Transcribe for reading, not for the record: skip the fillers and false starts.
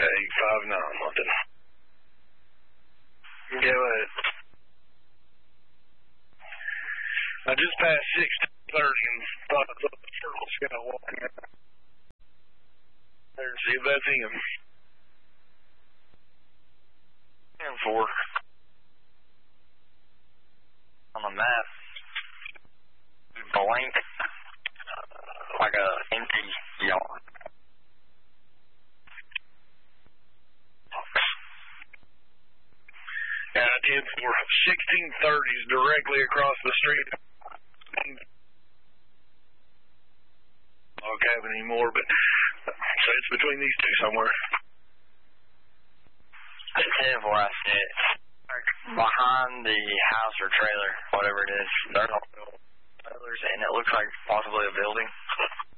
859, nothing. Go ahead. I just passed 630 and thought I thought the circle's going to walk in. There, see if that's him. 10-4. On the map, blank, like a empty yard. Yeah, 10-4. 1630s directly across the street. Log cabin anymore, but so it's between these two somewhere. 10-4, I see it. Behind the house or trailer, whatever it is, there's all trailers, and it looks like possibly a building.